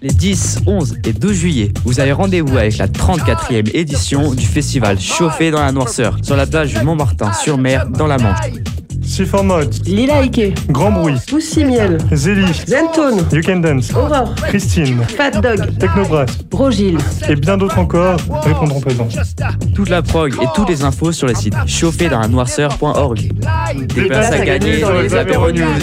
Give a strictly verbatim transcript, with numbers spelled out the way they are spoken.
Les dix, onze et douze juillet, vous avez rendez-vous avec la trente-quatrième édition du festival Chauffé dans la Noirceur, sur la plage du Montmartin-sur-Mer, dans la Manche. Chiffon Mode, Lila Ike, Grand Bruit, Pussy Miel, Zélie, Zentone, You Can Dance, Aurore, Christine, Fat Dog, Technobrass Brogil. et bien d'autres encore répondront présents. Toute la prog et toutes les infos sur le site chauffé dans la noirceur point org. Des places à gagner dans les apéros news.